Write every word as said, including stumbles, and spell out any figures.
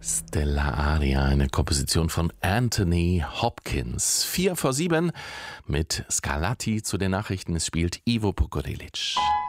Stellaria, eine Komposition von Anthony Hopkins. Vier vor sieben mit Scarlatti zu den Nachrichten. Es spielt Ivo Pokorelic.